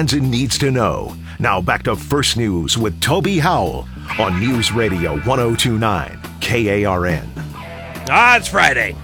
Wisconsin needs to know. Now back to First News with Toby Howell on News Radio 1029 KARN. It's Friday.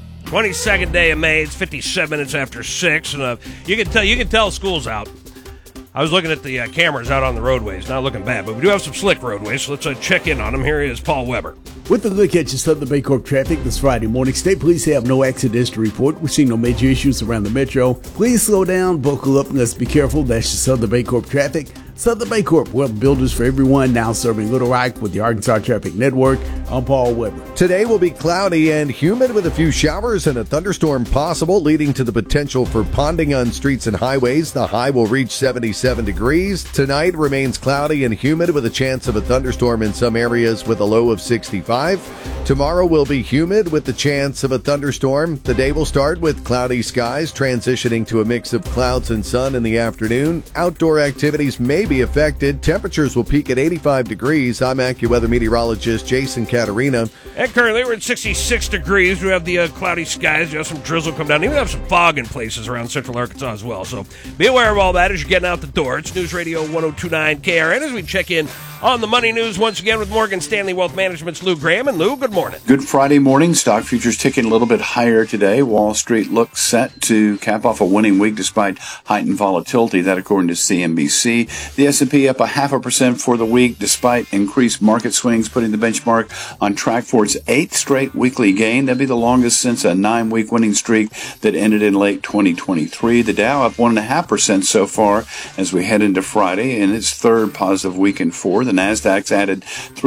22nd day of May. It's 57 minutes after 6, and you can tell school's out. I was looking at the cameras out on the roadways. Not looking bad, but we do have some slick roadways, so let's check in on them. Here is Paul Weber. With a look at your Southern Baycorp traffic this Friday morning, state police have no accidents to report. We're seeing no major issues around the metro. Please slow down, buckle up, and let's be careful. That's your Southern Baycorp traffic. Southern Baycorp, web builders for everyone, now serving Little Rock with the Arkansas Traffic Network. I'm Paul Weber. Today will be cloudy and humid with a few showers and a thunderstorm possible, leading to the potential for ponding on streets and highways. The high will reach 77 degrees. Tonight remains cloudy and humid with a chance of a thunderstorm in some areas with a low of 65. Tomorrow will be humid with the chance of a thunderstorm. The day will start with cloudy skies, transitioning to a mix of clouds and sun in the afternoon. Outdoor activities may be affected. Temperatures will peak at 85 degrees. I'm AccuWeather meteorologist Jason Caterina. And currently we're at 66 degrees. We have the cloudy skies. You have some drizzle come down. Even have some fog in places around central Arkansas as well. So be aware of all that as you're getting out the door. It's News Radio 1029 KRN as we check in on the money news once again with Morgan Stanley Wealth Management's Lou Graham. And Lou, good morning. Good Friday morning. Stock futures ticking a little bit higher today. Wall Street looks set to cap off a winning week despite heightened volatility. That according to CNBC. The S&P up 0.5% for the week despite increased market swings, putting the benchmark on track for its 8th straight weekly gain. That'd be the longest since a 9-week winning streak that ended in late 2023. The Dow up 1.5% so far as we head into Friday in its third positive week in 4. The Nasdaq's added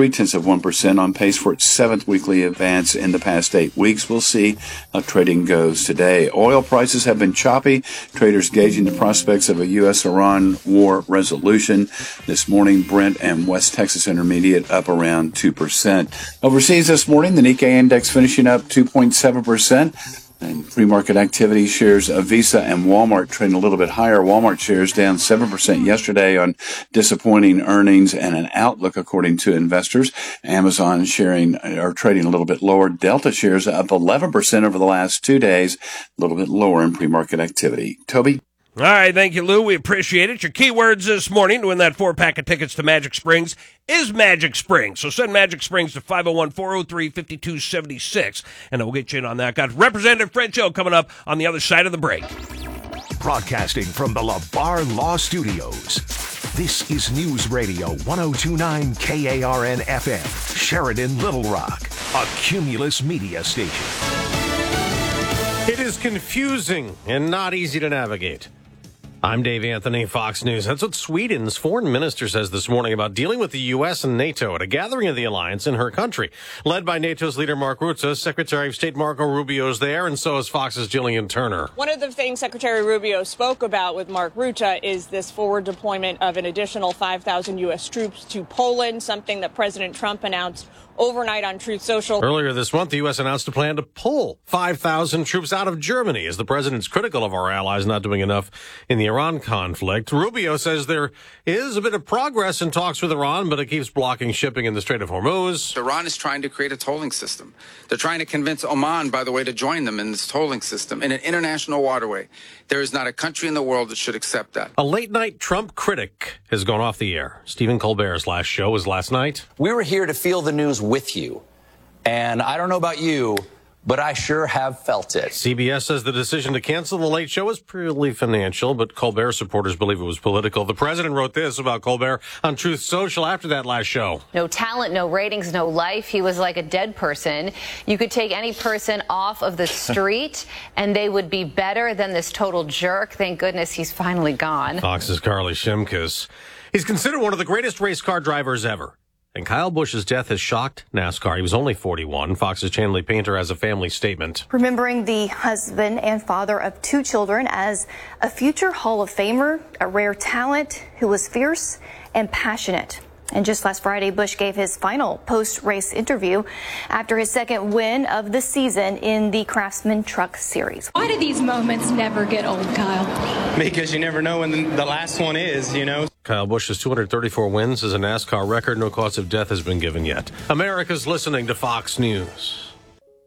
0.3% on pace for its 7th weekly advance in the past 8 weeks. We'll see how trading goes today. Oil prices have been choppy. Traders gauging the prospects of a U.S.-Iran war resolution. This morning, Brent and West Texas Intermediate up around 2%. Overseas this morning, the Nikkei index finishing up 2.7%. And pre-market activity shares of Visa and Walmart trading a little bit higher. Walmart shares down 7% yesterday on disappointing earnings and an outlook, according to investors. Amazon trading a little bit lower. Delta shares up 11% over the last 2 days, a little bit lower in pre-market activity. Toby? All right, thank you, Lou. We appreciate it. Your keywords this morning to win that 4-pack of tickets to Magic Springs is Magic Springs. So send Magic Springs to 501-403-5276, and we'll get you in on that. Got Representative Fred Joe coming up on the other side of the break. Broadcasting from the LeVar Law Studios. This is News Radio 1029 KARN FM, Sheridan, Little Rock, a Cumulus media station. It is confusing and not easy to navigate. I'm Dave Anthony, Fox News. That's what Sweden's foreign minister says this morning about dealing with the U.S. and NATO at a gathering of the alliance in her country. Led by NATO's leader Mark Rutte, Secretary of State Marco Rubio is there, and so is Fox's Jillian Turner. One of the things Secretary Rubio spoke about with Mark Rutte is this forward deployment of an additional 5,000 U.S. troops to Poland, something that President Trump announced overnight on Truth Social. Earlier this month, the U.S. announced a plan to pull 5,000 troops out of Germany as the president's critical of our allies not doing enough in the Iran conflict. Rubio says there is a bit of progress in talks with Iran, but it keeps blocking shipping in the Strait of Hormuz. Iran is trying to create a tolling system. They're trying to convince Oman, by the way, to join them in this tolling system in an international waterway. There is not a country in the world that should accept that. A late-night Trump critic has gone off the air. Stephen Colbert's last show was last night. We were here to feel the news with you. And I don't know about you, but I sure have felt it. CBS says the decision to cancel The Late Show was purely financial, but Colbert supporters believe it was political. The president wrote this about Colbert on Truth Social after that last show. No talent, no ratings, no life. He was like a dead person. You could take any person off of the street and they would be better than this total jerk. Thank goodness he's finally gone. Fox's Carly Shimkus. He's considered one of the greatest race car drivers ever. And Kyle Busch's death has shocked NASCAR. He was only 41. Fox's Chanley Painter has a family statement. Remembering the husband and father of 2 children as a future Hall of Famer, a rare talent who was fierce and passionate. And just last Friday, Busch gave his final post-race interview after his second win of the season in the Craftsman Truck Series. Why do these moments never get old, Kyle? Because you never know when the last one is, you know. Kyle Busch's 234 wins is a NASCAR record. No cause of death has been given yet. America's listening to Fox News.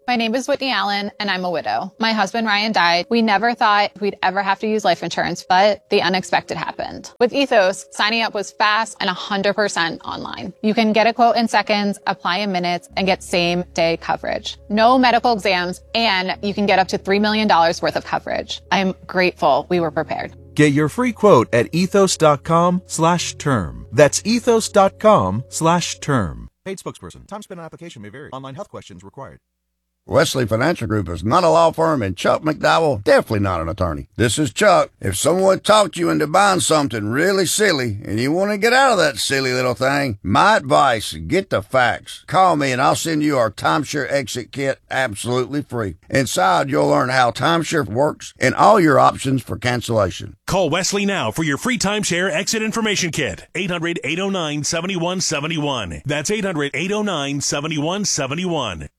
My name is Whitney Allen, and I'm a widow. My husband, Ryan, died. We never thought we'd ever have to use life insurance, but the unexpected happened. With Ethos, signing up was fast and 100% online. You can get a quote in seconds, apply in minutes, and get same-day coverage. No medical exams, and you can get up to $3 million worth of coverage. I'm grateful we were prepared. Get your free quote at ethos.com/term. That's ethos.com/term. Paid spokesperson. Time spent on application may vary. Online health questions required. Wesley Financial Group is not a law firm, and Chuck McDowell definitely not an attorney. This is Chuck. If someone talked you into buying something really silly and you want to get out of that silly little thing, my advice, get the facts. Call me and I'll send you our timeshare exit kit absolutely free. Inside, you'll learn how timeshare works and all your options for cancellation. Call Wesley now for your free timeshare exit information kit. 800-809-7171. That's 800-809-7171.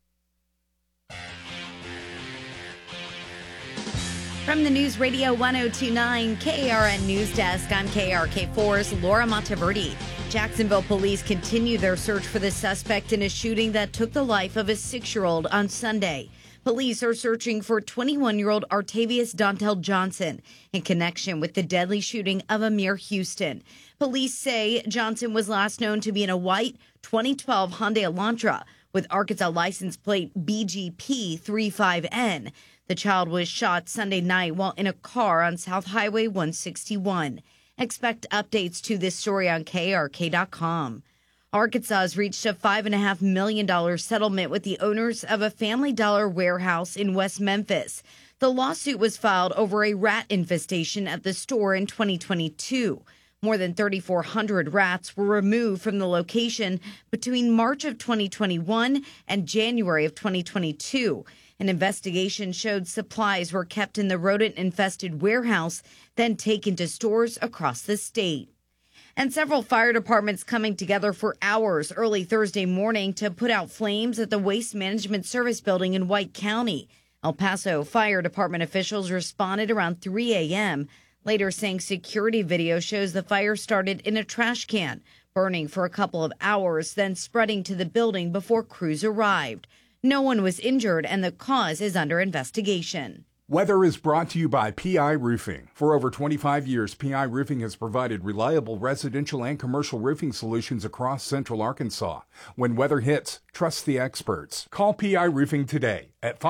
From the News Radio 1029 KARN News Desk, I'm KRK4's Laura Monteverdi. Jacksonville police continue their search for the suspect in a shooting that took the life of a 6-year-old on Sunday. Police are searching for 21-year-old Artavius Dontel Johnson in connection with the deadly shooting of Amir Houston. Police say Johnson was last known to be in a white 2012 Hyundai Elantra with Arkansas license plate BGP35N. The child was shot Sunday night while in a car on South Highway 161. Expect updates to this story on KRK.com. Arkansas has reached a $5.5 million settlement with the owners of a Family Dollar warehouse in West Memphis. The lawsuit was filed over a rat infestation at the store in 2022. More than 3,400 rats were removed from the location between March of 2021 and January of 2022. An investigation showed supplies were kept in the rodent-infested warehouse, then taken to stores across the state. And several fire departments coming together for hours early Thursday morning to put out flames at the Waste Management Service building in White County. El Paso Fire Department officials responded around 3 a.m., later saying security video shows the fire started in a trash can, burning for a couple of hours, then spreading to the building before crews arrived. No one was injured, and the cause is under investigation. Weather is brought to you by PI Roofing. For over 25 years, PI Roofing has provided reliable residential and commercial roofing solutions across central Arkansas. When weather hits, trust the experts. Call PI Roofing today at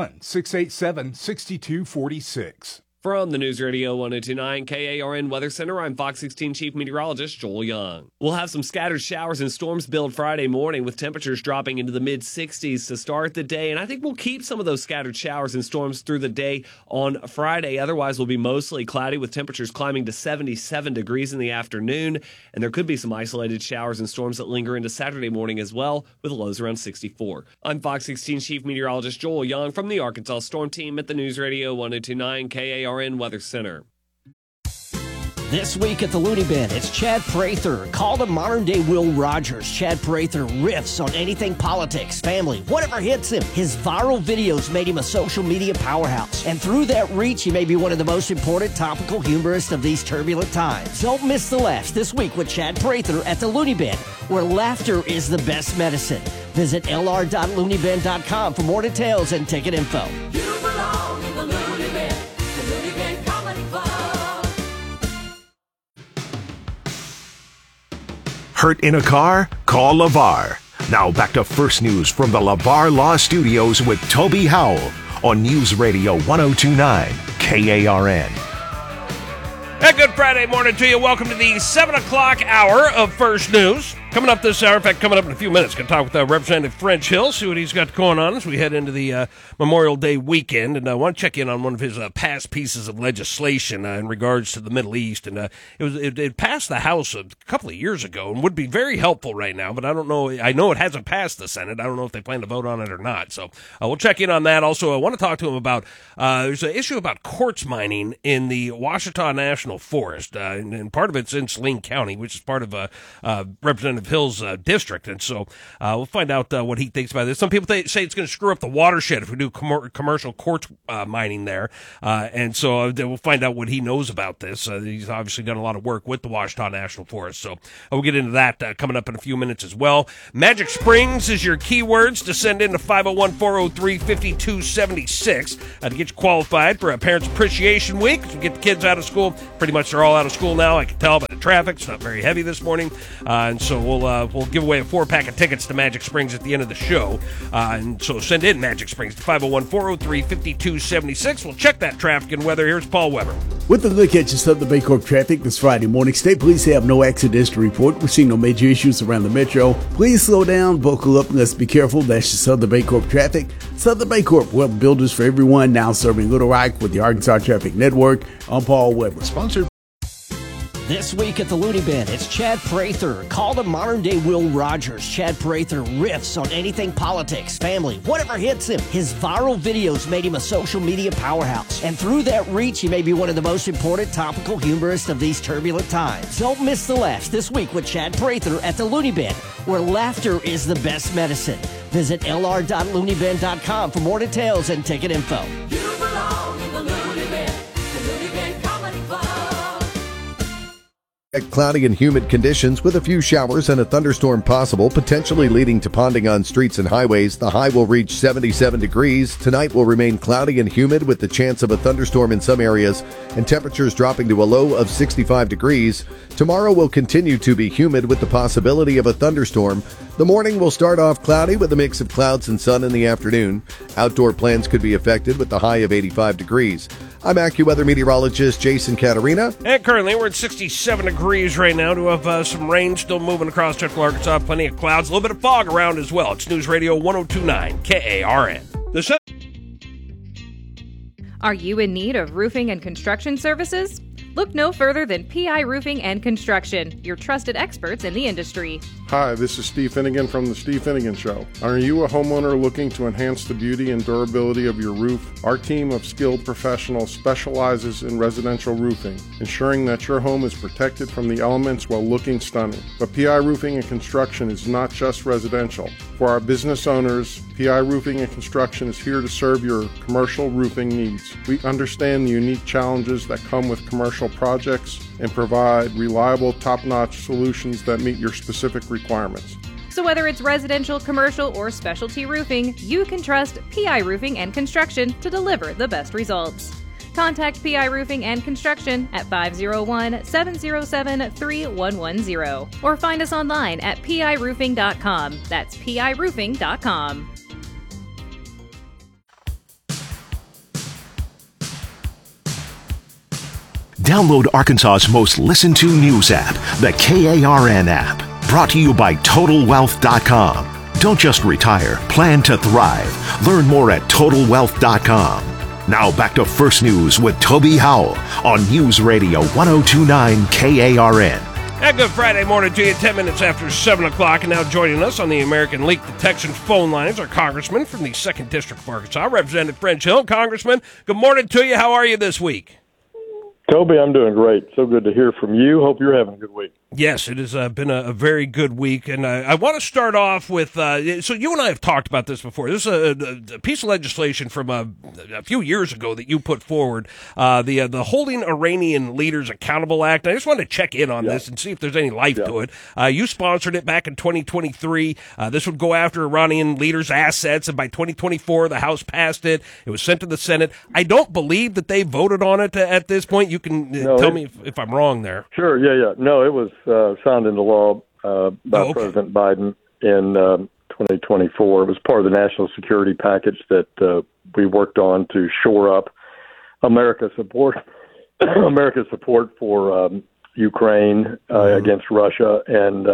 501-687-6246. From the News Radio 1029 KARN Weather Center, I'm Fox 16 Chief Meteorologist Joel Young. We'll have some scattered showers and storms build Friday morning with temperatures dropping into the mid-60s to start the day. And I think we'll keep some of those scattered showers and storms through the day on Friday. Otherwise, we'll be mostly cloudy with temperatures climbing to 77 degrees in the afternoon. And there could be some isolated showers and storms that linger into Saturday morning as well, with lows around 64. I'm Fox 16 Chief Meteorologist Joel Young from the Arkansas Storm Team at the News Radio 1029 KARN Weather Center. This week at the Looney Bin, it's Chad Prather, called a modern-day Will Rogers. Chad Prather riffs on anything politics, family, whatever hits him. His viral videos made him a social media powerhouse. And through that reach, he may be one of the most important topical humorists of these turbulent times. Don't miss the laughs this week with Chad Prather at the Looney Bin, where laughter is the best medicine. Visit lr.looneyBin.com for more details and ticket info. You belong in the Looney Bin. Hurt in a car? Call LeVar. Now back to First News from the LeVar Law Studios with Toby Howell on News Radio 1029 KARN. Hey, good Friday morning to you. Welcome to the 7 o'clock hour of First News. Coming up this hour, in fact, coming up in a few minutes, going to talk with Representative French Hill, see what he's got going on as we head into the Memorial Day weekend. And I want to check in on one of his past pieces of legislation in regards to the Middle East. And it passed the House a couple of years ago and would be very helpful right now, but I don't know. I know it hasn't passed the Senate. I don't know if they plan to vote on it or not. So we'll check in on that. Also, I want to talk to him about there's an issue about quartz mining in the Ouachita National Forest. And part of it's in Saline County, which is part of Representative Hills district. And so we'll find out what he thinks about this. Some people say it's going to screw up the watershed if we do commercial quartz mining there. And so we'll find out what he knows about this. He's obviously done a lot of work with the Ouachita National Forest. So we'll get into that coming up in a few minutes as well. Magic Springs is your keywords to send in to 501-403-5276 to get you qualified for a Parents Appreciation Week. To get the kids out of school. Pretty much they're all out of school now. I can tell by the traffic. It's not very heavy this morning. And so we'll give away a 4-pack of tickets to Magic Springs at the end of the show. And so send in Magic Springs to 501-403-5276. We'll check that traffic and weather. Here's Paul Weber. With a look at your Southern Baycorp traffic this Friday morning, State Police have no accidents to report. We're seeing no major issues around the metro. Please slow down, buckle up, and let's be careful. That's your Southern Baycorp traffic. Southern Baycorp, well, builders for everyone, now serving Little Rock with the Arkansas Traffic Network. I'm Paul Weber. Sponsored. This week at the Looney Bin, it's Chad Prather. Called a modern-day Will Rogers. Chad Prather riffs on anything politics, family, whatever hits him. His viral videos made him a social media powerhouse. And through that reach, he may be one of the most important topical humorists of these turbulent times. Don't miss the laughs this week with Chad Prather at the Looney Bin, where laughter is the best medicine. Visit lr.looneybin.com for more details and ticket info. You belong in the Looney Bin, the Looney Bin Comedy Club. Cloudy and humid conditions with a few showers and a thunderstorm possible, potentially leading to ponding on streets and highways. The high will reach 77 degrees. Tonight will remain cloudy and humid with the chance of a thunderstorm in some areas and temperatures dropping to a low of 65 degrees. Tomorrow will continue to be humid with the possibility of a thunderstorm. The morning will start off cloudy with a mix of clouds and sun in the afternoon. Outdoor plans could be affected with the high of 85 degrees. I'm AccuWeather meteorologist Jason Caterina. And currently we're at 67 degrees right now. Do have some rain still moving across Central Arkansas. Plenty of clouds. A little bit of fog around as well. It's News Radio 102.9 KARN. Are you in need of roofing and construction services? Look no further than PI Roofing and Construction, your trusted experts in the industry. Hi, this is Steve Finnegan from The Steve Finnegan Show. Are you a homeowner looking to enhance the beauty and durability of your roof? Our team of skilled professionals specializes in residential roofing, ensuring that your home is protected from the elements while looking stunning. But PI Roofing and Construction is not just residential. For our business owners, PI Roofing and Construction is here to serve your commercial roofing needs. We understand the unique challenges that come with commercial projects and provide reliable, top-notch solutions that meet your specific requirements. So whether it's residential, commercial, or specialty roofing, you can trust PI Roofing and Construction to deliver the best results. Contact PI Roofing and Construction at 501-707-3110 or find us online at piroofing.com. That's piroofing.com. Download Arkansas's most listened to news app, the KARN app. Brought to you by TotalWealth.com. Don't just retire, plan to thrive. Learn more at TotalWealth.com. Now back to First News with Toby Howell on News Radio 102.9 KARN. And good Friday morning to you, 10 minutes after 7 o'clock. And now joining us on the American Leak Detection phone lines are Congressman from the 2nd District of Arkansas, Representative French Hill. Congressman, good morning to you. How are you this week? Toby, I'm doing great. So good to hear from you. Hope you're having a good week. Yes, it has been a very good week, and I want to start off with, so you and I have talked about this before. This is a piece of legislation from a few years ago that you put forward, the Holding Iranian Leaders Accountable Act. I just wanted to check in on this and see if there's any life to it. You sponsored it back in 2023. This would go after Iranian leaders' assets, and by 2024, the House passed it. It was sent to the Senate. I don't believe that they voted on it at this point. You can tell me if I'm wrong there. Sure, yeah. No, it was signed into law by President Biden in 2024. It was part of the national security package that we worked on to shore up America's support for Ukraine against Russia and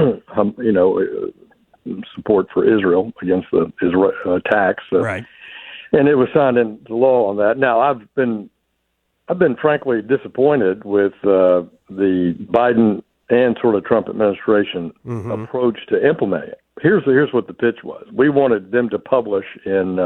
support for Israel against the Israel attacks. Right. And it was signed into law on that. Now I've been frankly disappointed with the Biden and sort of Trump administration approach to implementing it. Here's what the pitch was. We wanted them to publish in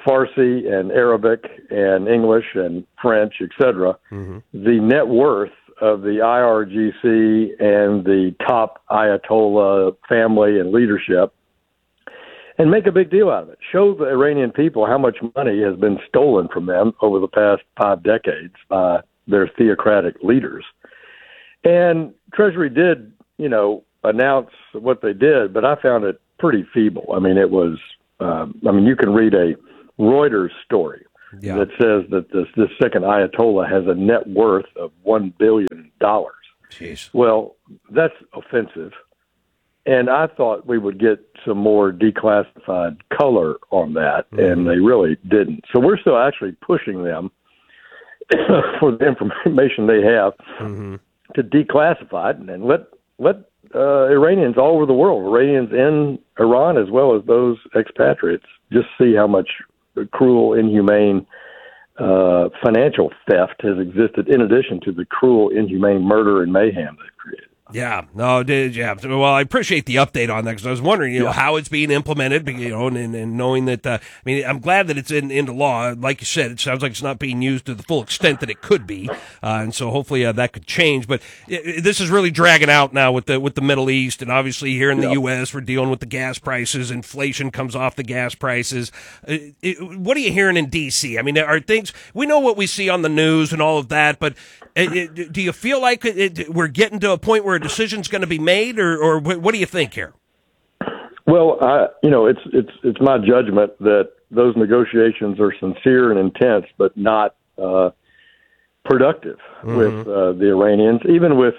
Farsi and Arabic and English and French, etc., the net worth of the IRGC and the top Ayatollah family and leadership and make a big deal out of it. Show the Iranian people how much money has been stolen from them over the past 5 decades by their theocratic leaders. And Treasury did, announce what they did, but I found it pretty feeble. I mean, it was, you can read a Reuters story that says that this second Ayatollah has a net worth of $1 billion. Jeez. Well, that's offensive. And I thought we would get some more declassified color on that, and they really didn't. So we're still actually pushing them for the information they have to declassify it and let Iranians all over the world, Iranians in Iran as well as those expatriates, just see how much cruel, inhumane financial theft has existed in addition to the cruel, inhumane murder and mayhem they've created. Yeah, no, well, I appreciate the update on that because I was wondering, how it's being implemented, and knowing that, I'm glad that it's into law. Like you said, it sounds like it's not being used to the full extent that it could be, and so hopefully that could change. But this is really dragging out now with the Middle East, and obviously here in the U.S. we're dealing with the gas prices. Inflation comes off the gas prices. What are you hearing in D.C.? I mean, are things, we know what we see on the news and all of that, but do you feel like we're getting to a point where a decision's going to be made, or what do you think here? Well, it's my judgment that those negotiations are sincere and intense, but not productive with the Iranians, even with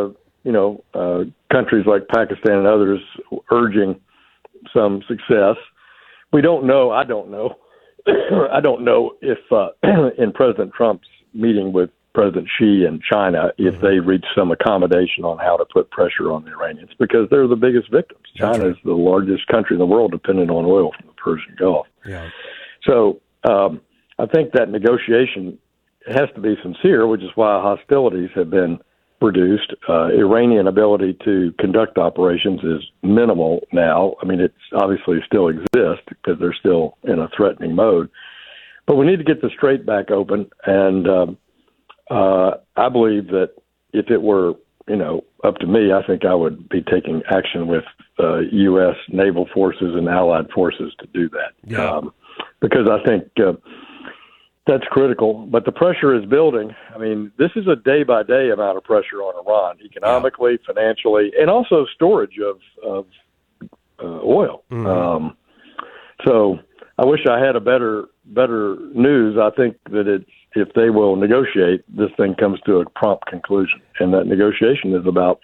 countries like Pakistan and others urging some success. We don't know. I don't know. I don't know if in President Trump's meeting with President Xi in China, if they reach some accommodation on how to put pressure on the Iranians, because they're the biggest victims. China is the largest country in the world dependent on oil from the Persian Gulf. Yeah. So I think that negotiation has to be sincere, which is why hostilities have been reduced. Iranian ability to conduct operations is minimal now. I mean, it's obviously still exists because they're still in a threatening mode. But we need to get the Strait back open, and I believe that if it were, up to me, I think I would be taking action with U.S. naval forces and allied forces to do that. Because I think that's critical. But the pressure is building. I mean, this is a day-by-day amount of pressure on Iran, economically, financially, and also storage of oil. So I wish I had a better news. I think that if they will negotiate, this thing comes to a prompt conclusion. And that negotiation is about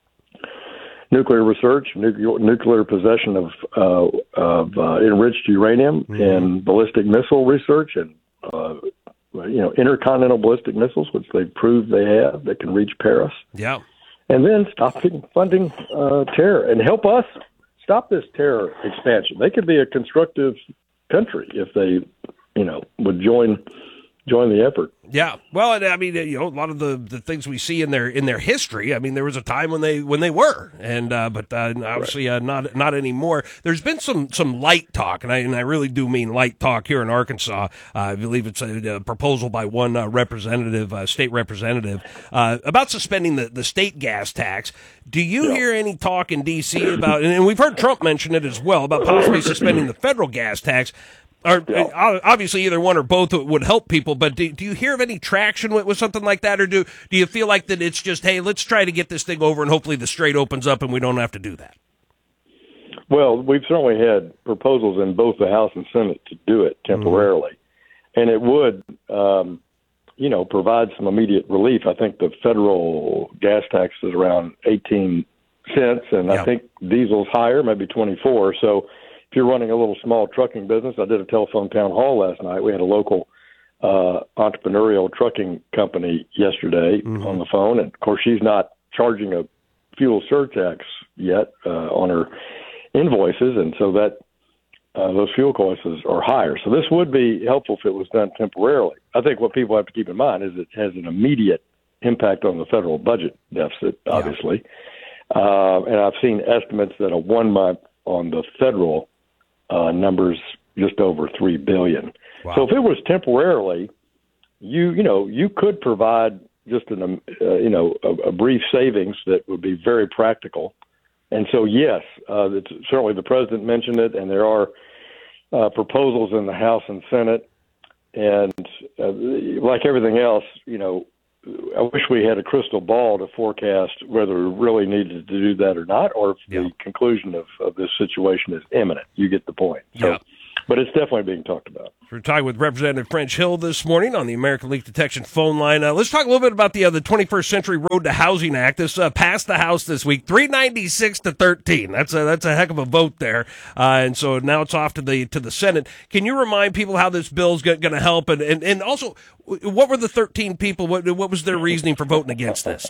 nuclear research, nuclear possession of enriched uranium, and ballistic missile research, and intercontinental ballistic missiles, which they've proved they have, that can reach Paris. Yeah. And then stop funding terror and help us stop this terror expansion. They could be a constructive country if they, would join the effort. Yeah, well, I mean, a lot of the things we see in their history. I mean, there was a time when they were, and but obviously not anymore. There's been some light talk, and I really do mean light talk here in Arkansas. I believe it's a proposal by one state representative, about suspending the state gas tax. Do you hear any talk in D.C. about, and we've heard Trump mention it as well, about possibly suspending the federal gas tax? Obviously, either one or both would help people, but do you hear of any traction with something like that, or do you feel like that it's just, hey, let's try to get this thing over and hopefully the strait opens up and we don't have to do that? Well, we've certainly had proposals in both the House and Senate to do it temporarily, and it would, provide some immediate relief. I think the federal gas tax is around 18 cents, and I think diesel's higher, maybe 24. So if you're running a little small trucking business, I did a telephone town hall last night. We had a local entrepreneurial trucking company yesterday on the phone. And, of course, she's not charging a fuel surtax yet on her invoices, and so that those fuel costs are higher. So this would be helpful if it was done temporarily. I think what people have to keep in mind is it has an immediate impact on the federal budget deficit, obviously. And I've seen estimates that a 1 month on the federal numbers just over $3 billion. Wow. So if it was temporarily, you could provide just a brief savings that would be very practical. And so, yes, certainly the president mentioned it, and there are proposals in the House and Senate. And like everything else, I wish we had a crystal ball to forecast whether we really needed to do that or not, or if the conclusion of this situation is imminent. You get the point. So, but it's definitely being talked about. We're talking with Representative French Hill this morning on the American Leak Detection phone line. Let's talk a little bit about the 21st Century Road to Housing Act. This passed the House this week, 396-13. That's a heck of a vote there. And so now it's off to the Senate. Can you remind people how this bill's going to help? And also, what were the 13 people? What was their reasoning for voting against this?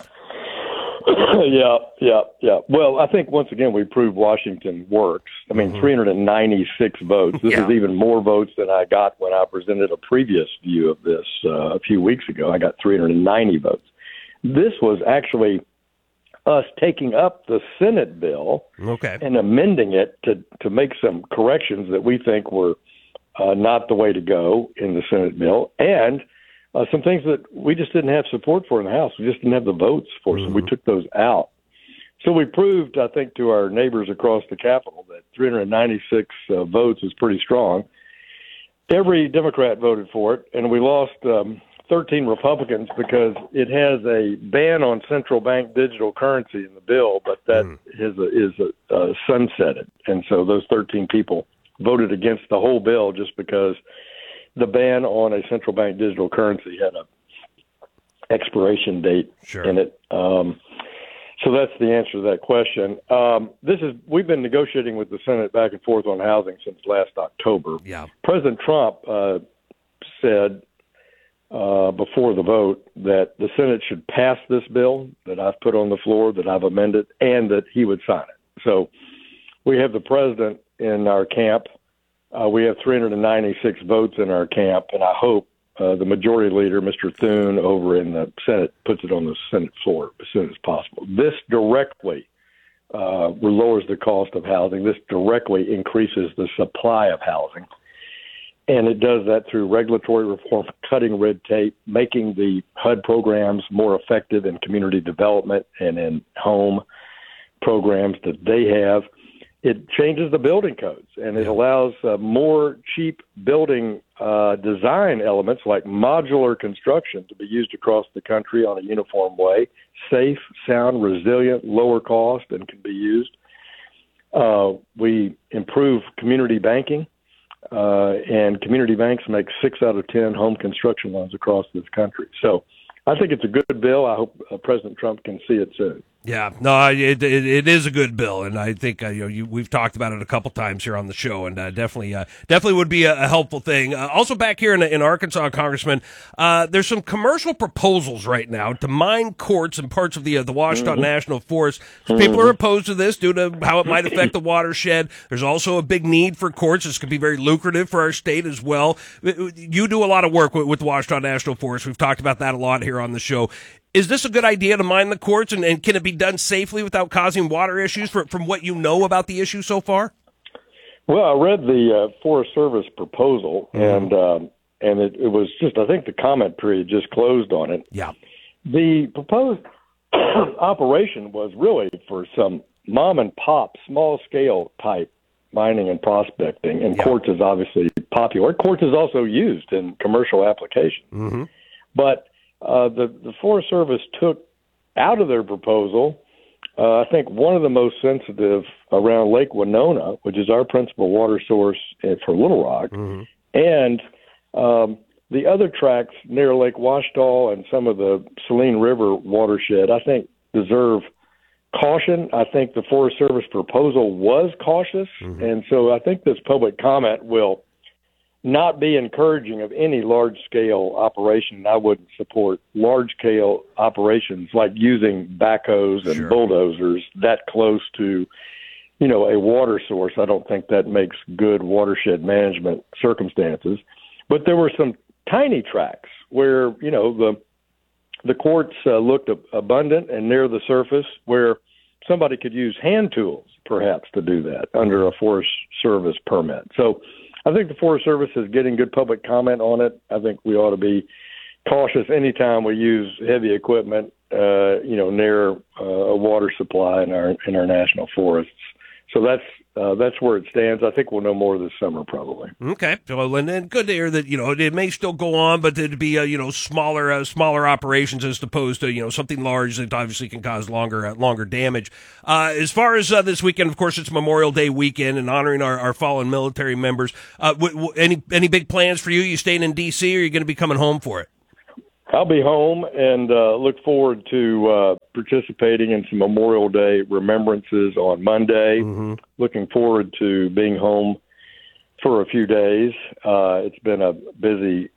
Yeah. Well, I think once again we proved Washington works. I mean, 396 votes. This is even more votes than I got when I presented a previous view of this a few weeks ago. I got 390 votes. This was actually us taking up the Senate bill and amending it to make some corrections that we think were not the way to go in the Senate bill, and some things that we just didn't have support for in the House. We just didn't have the votes for, so we took those out. So we proved, I think, to our neighbors across the Capitol that 396 votes is pretty strong. Every Democrat voted for it, and we lost 13 Republicans because it has a ban on central bank digital currency in the bill, but that is sunsetted. And so those 13 people voted against the whole bill just because the ban on a central bank digital currency had a expiration date in it. So that's the answer to that question. We've been negotiating with the Senate back and forth on housing since last October. Yeah. President Trump said before the vote that the Senate should pass this bill that I've put on the floor, that I've amended, and that he would sign it. So we have the president in our camp. We have 396 votes in our camp, and I hope the majority leader, Mr. Thune, over in the Senate, puts it on the Senate floor as soon as possible. This directly lowers the cost of housing. This directly increases the supply of housing, and it does that through regulatory reform, cutting red tape, making the HUD programs more effective in community development and in home programs that they have. It changes the building codes, and it allows more cheap building design elements like modular construction to be used across the country on a uniform way, safe, sound, resilient, lower cost, and can be used. We improve community banking, and community banks make 6 out of 10 home construction loans across this country. So I think it's a good bill. I hope President Trump can see it soon. Yeah, no, it is a good bill, and I think we've talked about it a couple times here on the show, and definitely would be a helpful thing. Also, back here in Arkansas, Congressman, there's some commercial proposals right now to mine quartz in parts of the Ouachita National Forest. So people are opposed to this due to how it might affect the watershed. There's also a big need for quartz. This could be very lucrative for our state as well. You do a lot of work with the Ouachita National Forest. We've talked about that a lot here on the show. Is this a good idea to mine the quartz, and can it be done safely without causing water issues from what you know about the issue so far? Well, I read the Forest Service proposal, and it was just, I think the comment period just closed on it. Yeah. The proposed operation was really for some mom-and-pop, small-scale type mining and prospecting, and quartz is obviously popular. Quartz is also used in commercial applications. But the Forest Service took out of their proposal, I think, one of the most sensitive around Lake Winona, which is our principal water source for Little Rock, and the other tracts near Lake Ouachita and some of the Saline River watershed, I think, deserve caution. I think the Forest Service proposal was cautious, and so I think this public comment will not be encouraging of any large-scale operation. I wouldn't support large-scale operations like using backhoes and bulldozers that close to, a water source. I don't think that makes good watershed management circumstances. But there were some tiny tracts where, the quartz looked abundant and near the surface, where somebody could use hand tools, perhaps, to do that under a Forest Service permit. So I think the Forest Service is getting good public comment on it. I think we ought to be cautious anytime we use heavy equipment, near a water supply in our national forests. So that's where it stands. I think we'll know more this summer, probably. Okay. So, and then good to hear that, it may still go on, but it'd be, smaller operations as opposed to, something large that obviously can cause longer damage. As far as this weekend, of course, it's Memorial Day weekend and honoring our fallen military members. Any big plans for you? You staying in D.C. or are you going to be coming home for it? I'll be home and look forward to participating in some Memorial Day remembrances on Monday. Mm-hmm. Looking forward to being home for a few days. It's been a busy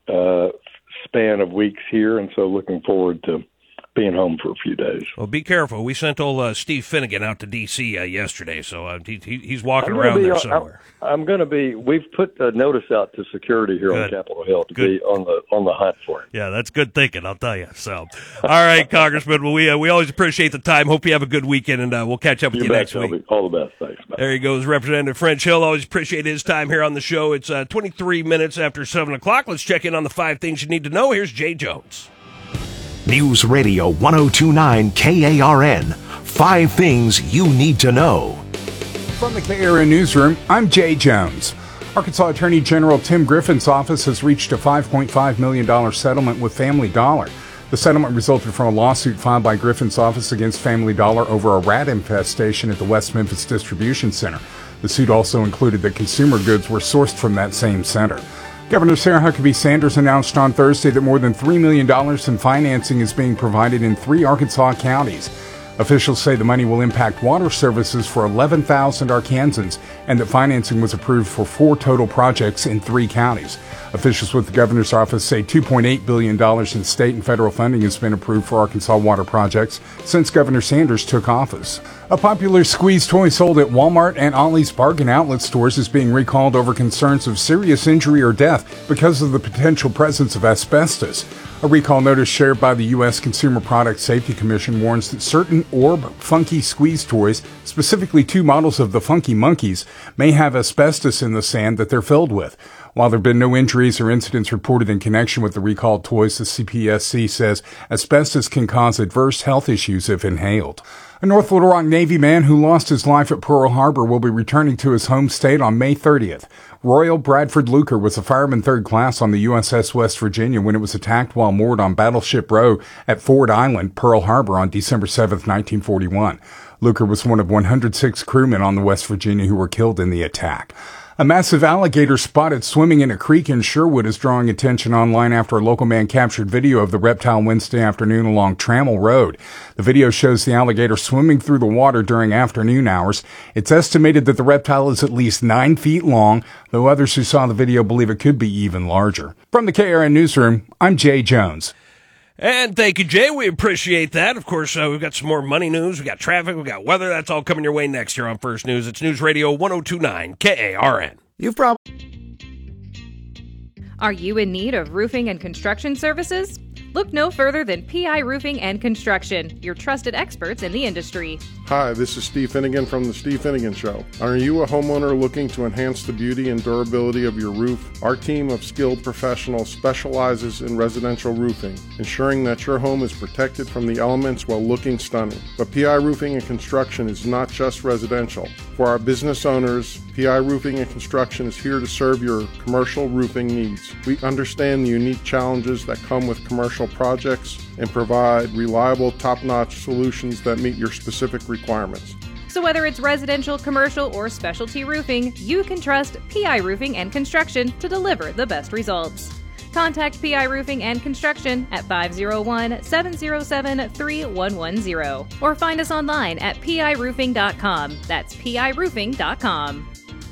span of weeks here, and so looking forward to being home for a few days. Well, be careful. We sent old Steve Finnegan out to D.C. Yesterday, so he's walking around there somewhere. I'm going to be. We've put a notice out to security here on Capitol Hill to be on the hunt for him. Yeah, that's good thinking, I'll tell you. So, all right, Congressman. Well, we always appreciate the time. Hope you have a good weekend, and we'll catch up with you next week. All the best. Thanks. Bye. There he goes, Representative French Hill. Always appreciate his time here on the show. It's 23 minutes after 7 o'clock. Let's check in on the 5 things you need to know. Here's Jay Jones. News Radio 1029 KARN. 5 things you need to know. From the KARN Newsroom, I'm Jay Jones. Arkansas Attorney General Tim Griffin's office has reached a $5.5 million settlement with Family Dollar. The settlement resulted from a lawsuit filed by Griffin's office against Family Dollar over a rat infestation at the West Memphis Distribution Center. The suit also included that consumer goods were sourced from that same center. Governor Sarah Huckabee Sanders announced on Thursday that more than $3 million in financing is being provided in 3 Arkansas counties. Officials say the money will impact water services for 11,000 Arkansans and that financing was approved for 4 total projects in 3 counties. Officials with the governor's office say $2.8 billion in state and federal funding has been approved for Arkansas water projects since Governor Sanders took office. A popular squeeze toy sold at Walmart and Ollie's bargain outlet stores is being recalled over concerns of serious injury or death because of the potential presence of asbestos. A recall notice shared by the U.S. Consumer Product Safety Commission warns that certain Orb Funky squeeze toys, specifically 2 models of the Funky Monkeys, may have asbestos in the sand that they're filled with. While there have been no injuries or incidents reported in connection with the recalled toys, the CPSC says asbestos can cause adverse health issues if inhaled. A North Little Rock Navy man who lost his life at Pearl Harbor will be returning to his home state on May 30th. Royal Bradford Luker was a fireman 3rd class on the USS West Virginia when it was attacked while moored on Battleship Row at Ford Island, Pearl Harbor on December 7, 1941. Luker was one of 106 crewmen on the West Virginia who were killed in the attack. A massive alligator spotted swimming in a creek in Sherwood is drawing attention online after a local man captured video of the reptile Wednesday afternoon along Trammell Road. The video shows the alligator swimming through the water during afternoon hours. It's estimated that the reptile is at least 9 feet long, though others who saw the video believe it could be even larger. From the KARN Newsroom, I'm Jay Jones. And thank you, Jay. We appreciate that. Of course, we've got some more money news. We got traffic. We got weather. That's all coming your way next here on First News. It's News Radio 1029 KARN. Are you in need of roofing and construction services? Look no further than PI Roofing and Construction, your trusted experts in the industry. Hi, this is Steve Finnegan from The Steve Finnegan Show. Are you a homeowner looking to enhance the beauty and durability of your roof? Our team of skilled professionals specializes in residential roofing, ensuring that your home is protected from the elements while looking stunning. But PI Roofing and Construction is not just residential. For our business owners, PI Roofing and Construction is here to serve your commercial roofing needs. We understand the unique challenges that come with commercial projects and provide reliable, top-notch solutions that meet your specific requirements. So whether it's residential, commercial, or specialty roofing, you can trust PI Roofing and Construction to deliver the best results. Contact PI Roofing and Construction at 501-707-3110 or find us online at piroofing.com. That's piroofing.com.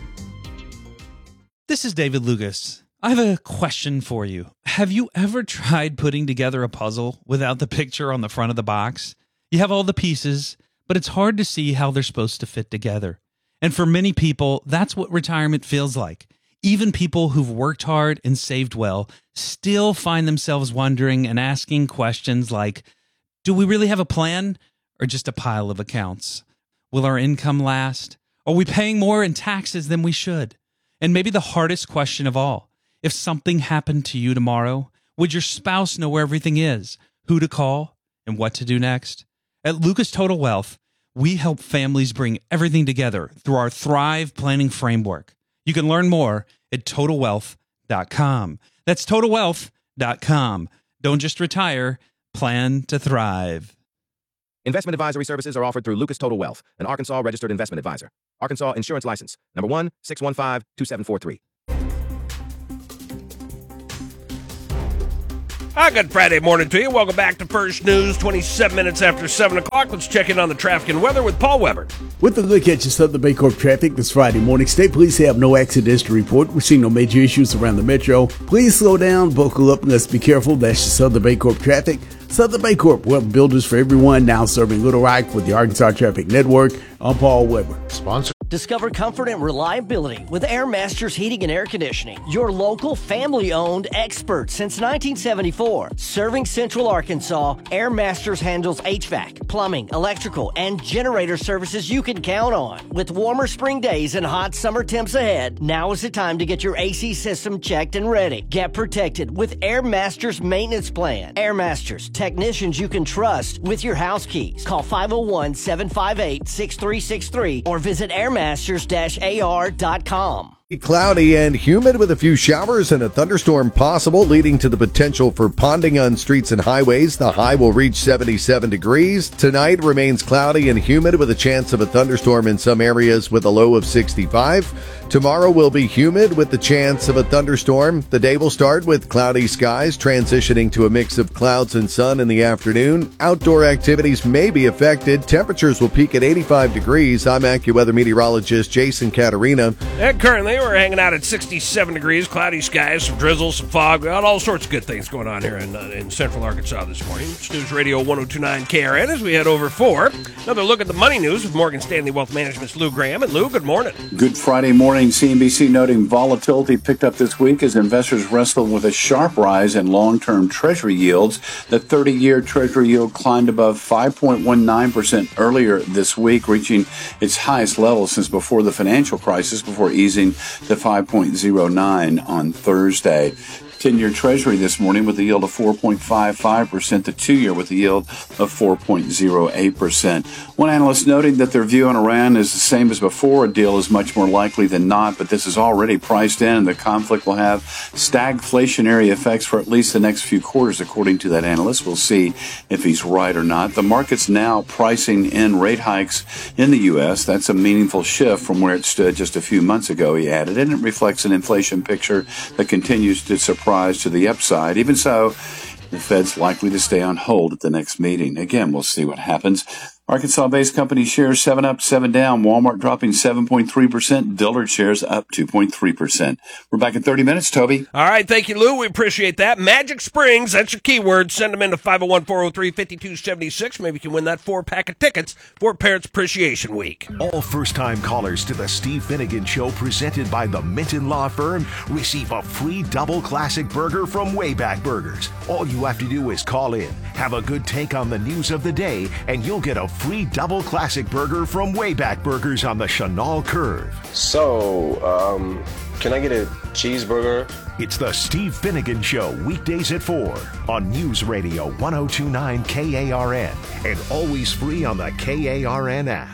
This is David Lucas. I have a question for you. Have you ever tried putting together a puzzle without the picture on the front of the box? You have all the pieces, but it's hard to see how they're supposed to fit together. And for many people, that's what retirement feels like. Even people who've worked hard and saved well still find themselves wondering and asking questions like, do we really have a plan or just a pile of accounts? Will our income last? Are we paying more in taxes than we should? And maybe the hardest question of all, if something happened to you tomorrow, Would your spouse know where everything is, who to call, and what to do next? At Lucas Total Wealth, we help families bring everything together through our Thrive Planning Framework. You can learn more at TotalWealth.com. That's TotalWealth.com. Don't just retire, plan to thrive. Investment advisory services are offered through Lucas Total Wealth, an Arkansas registered investment advisor. Arkansas Insurance License, number 1-615-2743. Good Friday morning to you. Welcome back to First News, 27 minutes after 7 o'clock. Let's check in on the traffic and weather with Paul Weber. With a look at your Southern Baycorp traffic this Friday morning, state police have no accidents to report. We're seeing no major issues around the metro. Please slow down, buckle up, and let's be careful. That's your Southern Baycorp traffic. Southern Baycorp, web builders for everyone, now serving Little Rock with the Arkansas Traffic Network. I'm Paul Weber. Sponsor. Discover comfort and reliability with Air Masters Heating and Air Conditioning. Your local, family-owned expert since 1974. Serving Central Arkansas, Air Masters handles HVAC, plumbing, electrical, and generator services you can count on. With warmer spring days and hot summer temps ahead, now is the time to get your AC system checked and ready. Get protected with Air Masters Maintenance Plan. Air Masters, technicians you can trust with your house keys. Call 501-758-6363 or visit airmasters-ar.com. Cloudy and humid with a few showers and a thunderstorm possible, leading to the potential for ponding on streets and highways. The high will reach 77 degrees. Tonight remains cloudy and humid with a chance of a thunderstorm in some areas with a low of 65. Tomorrow will be humid with the chance of a thunderstorm. The day will start with cloudy skies, transitioning to a mix of clouds and sun in the afternoon. Outdoor activities may be affected. Temperatures will peak at 85 degrees. I'm AccuWeather meteorologist Jason Caterina. And currently we're hanging out at 67 degrees, cloudy skies, some drizzle, some fog. We got all sorts of good things going on here in central Arkansas this morning. It's News Radio 1029 KRN as we head over for another look at the money news with Morgan Stanley Wealth Management's Lou Graham. And Lou, good morning. Good Friday morning. CNBC noting volatility picked up this week as investors wrestled with a sharp rise in long-term Treasury yields. The 30-year Treasury yield climbed above 5.19% earlier this week, reaching its highest level since before the financial crisis, before easing to 5.09 on Thursday. 10-year Treasury this morning with a yield of 4.55%, the 2-year with a yield of 4.08%. One analyst noting that their view on Iran is the same as before. A deal is much more likely than not, but this is already priced in. The conflict will have stagflationary effects for at least the next few quarters, according to that analyst. We'll see if he's right or not. The market's now pricing in rate hikes in the U.S. That's a meaningful shift from where it stood just a few months ago, he added, and it reflects an inflation picture that continues to surprise to the upside. Even so, the Fed's likely to stay on hold at the next meeting. Again, we'll see what happens. Arkansas-based company shares 7 up, 7 down. Walmart dropping 7.3%. Dillard shares up 2.3%. We're back in 30 minutes, Toby. All right, thank you, Lou. We appreciate that. Magic Springs, that's your keyword. Send them in to 501-403-5276. Maybe you can win that 4-pack of tickets for Parents Appreciation Week. All first-time callers to the Steve Finnegan Show presented by the Minton Law Firm receive a free double classic burger from Wayback Burgers. All you have to do is call in, have a good take on the news of the day, and you'll get a free double classic burger from Wayback Burgers on the Chenal Curve. So, can I get a cheeseburger? It's the Steve Finnegan Show, weekdays at 4 on News Radio 1029 KARN and always free on the KARN app.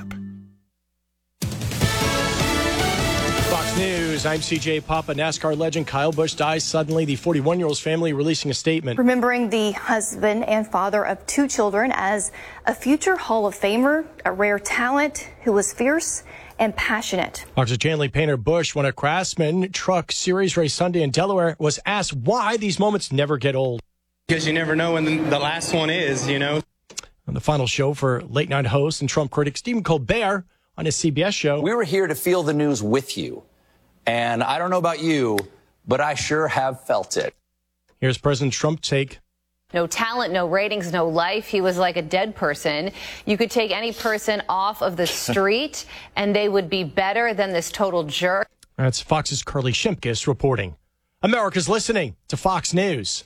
Fox News, I'm CJ Papa. NASCAR legend Kyle Busch dies suddenly. The 41-year-old's family releasing a statement. Remembering the husband and father of 2 children as a future Hall of Famer, a rare talent who was fierce and passionate. Fox's Chanley Painter Busch won a Craftsman Truck Series race Sunday in Delaware, was asked why these moments never get old. Because you never know when the last one is, you know. On the final show for late night host and Trump critic Stephen Colbert on his CBS show. We were here to feel the news with you. And I don't know about you, but I sure have felt it. Here's President Trump's take. No talent, no ratings, no life. He was like a dead person. You could take any person off of the street and they would be better than this total jerk. That's Fox's Carly Shimkus reporting. America's listening to Fox News.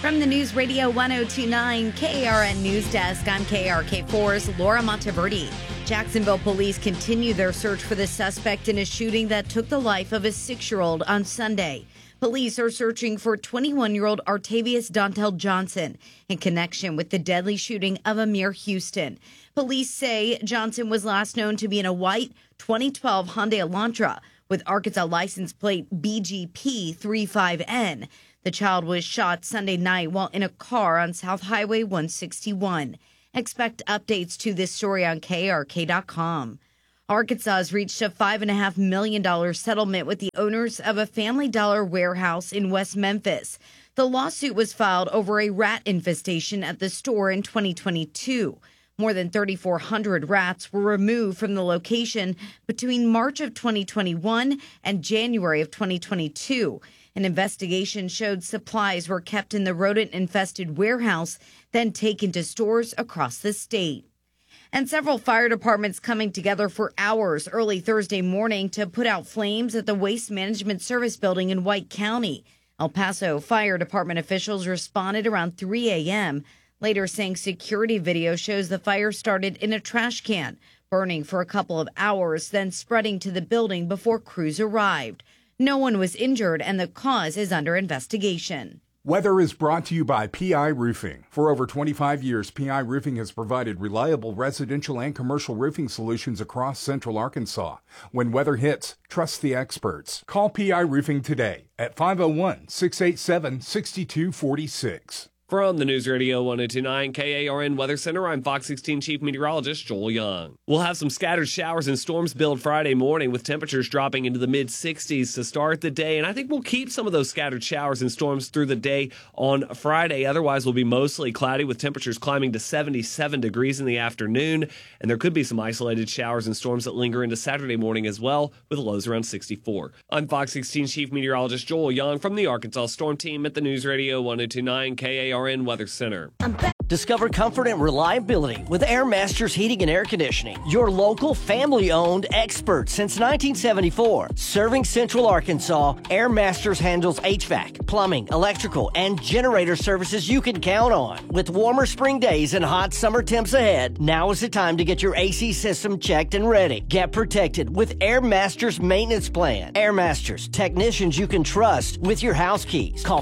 From the News Radio 102.9 KARN News Desk, I'm KARK4's Laura Monteverdi. Jacksonville police continue their search for the suspect in a shooting that took the life of a 6-year-old on Sunday. Police are searching for 21-year-old Artavius Dontel Johnson in connection with the deadly shooting of Amir Houston. Police say Johnson was last known to be in a white 2012 Hyundai Elantra with Arkansas license plate BGP35N. The child was shot Sunday night while in a car on South Highway 161. Expect updates to this story on KARK.com. Arkansas has reached a $5.5 million settlement with the owners of a Family Dollar warehouse in West Memphis. The lawsuit was filed over a rat infestation at the store in 2022. More than 3,400 rats were removed from the location between March of 2021 and January of 2022. An investigation showed supplies were kept in the rodent-infested warehouse, then taken to stores across the state. And several fire departments coming together for hours early Thursday morning to put out flames at the Waste Management Service building in White County. El Paso Fire Department officials responded around 3 a.m., later saying security video shows the fire started in a trash can, burning for a couple of hours, then spreading to the building before crews arrived. No one was injured, and the cause is under investigation. Weather is brought to you by PI Roofing. For over 25 years, PI Roofing has provided reliable residential and commercial roofing solutions across central Arkansas. When weather hits, trust the experts. Call PI Roofing today at 501-687-6246. From the News Radio 102.9 KARN Weather Center, I'm Fox 16 Chief Meteorologist Joel Young. We'll have some scattered showers and storms build Friday morning with temperatures dropping into the mid-60s to start the day. And I think we'll keep some of those scattered showers and storms through the day on Friday. Otherwise, we'll be mostly cloudy with temperatures climbing to 77 degrees in the afternoon. And there could be some isolated showers and storms that linger into Saturday morning as well, with lows around 64. I'm Fox 16 Chief Meteorologist Joel Young from the Arkansas Storm Team at the News Radio 102.9 KARN Weather Center. Discover comfort and reliability with Air Masters Heating and Air Conditioning. Your local, family-owned expert since 1974. Serving Central Arkansas, Air Masters handles HVAC, plumbing, electrical, and generator services you can count on. With warmer spring days and hot summer temps ahead, now is the time to get your AC system checked and ready. Get protected with Air Masters Maintenance Plan. Air Masters, technicians you can trust with your house keys. Call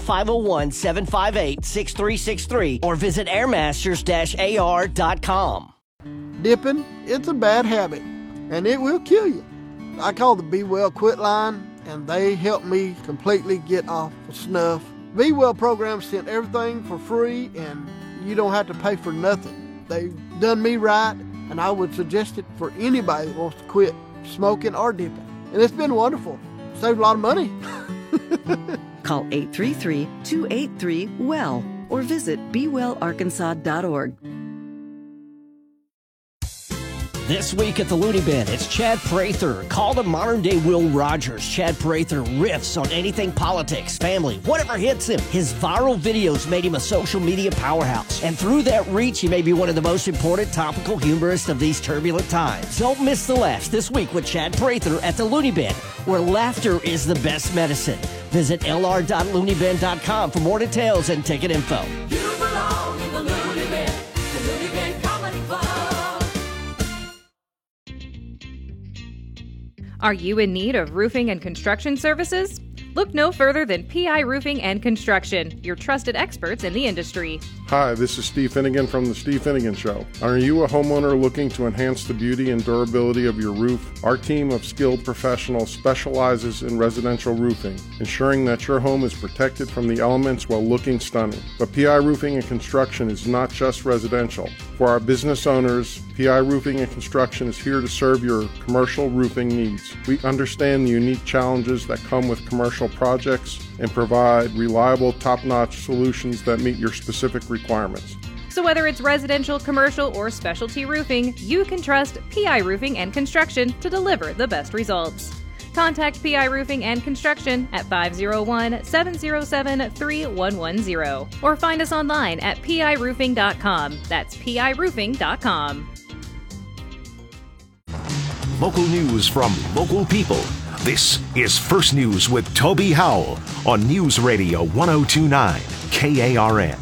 501-758-6363 or visit airmasters-ar.com. Dipping, it's a bad habit, and it will kill you. I call the Be Well Quit line, and they help me completely get off the snuff. Be Well program sent everything for free, and you don't have to pay for nothing. They've done me right, and I would suggest it for anybody that wants to quit smoking or dipping. And it's been wonderful. Saved a lot of money. Call 833-283-WELL or visit BeWellArkansas.org. This week at the Looney Bin, it's Chad Prather. Called a modern-day Will Rogers. Chad Prather riffs on anything politics, family, whatever hits him. His viral videos made him a social media powerhouse. And through that reach, he may be one of the most important topical humorists of these turbulent times. Don't miss the laughs this week with Chad Prather at the Looney Bin, where laughter is the best medicine. Visit lr.looneyben.com for more details and ticket info. You belong in the Looney Bin, the Looney Bin Comedy Club. Are you in need of roofing and construction services? Look no further than PI Roofing and Construction, your trusted experts in the industry. Hi, this is Steve Finnegan from The Steve Finnegan Show. Are you a homeowner looking to enhance the beauty and durability of your roof? Our team of skilled professionals specializes in residential roofing, ensuring that your home is protected from the elements while looking stunning. But PI Roofing and Construction is not just residential. For our business owners, PI Roofing and Construction is here to serve your commercial roofing needs. We understand the unique challenges that come with commercial projects and provide reliable, top-notch solutions that meet your specific requirements. So whether it's residential, commercial, or specialty roofing, you can trust PI Roofing and Construction to deliver the best results. Contact PI Roofing and Construction at 501-707-3110 or find us online at piroofing.com. That's piroofing.com. Local news from local people. This is First News with Toby Howell on News Radio 102.9 KARN.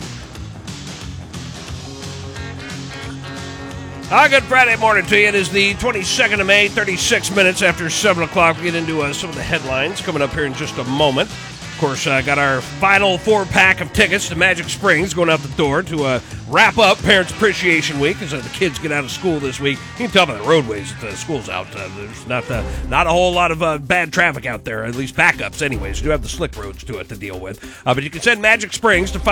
Good Friday morning to you. It is the 22nd of May, 36 minutes after 7 o'clock. We get into some of the headlines coming up here in just a moment. Of course, got our final 4-pack of tickets to Magic Springs going out the door to wrap up Parents Appreciation Week as the kids get out of school this week. You can tell by the roadways that the school's out. There's not a whole lot of bad traffic out there, at least backups anyways. You do have the slick roads to deal with. But you can send Magic Springs to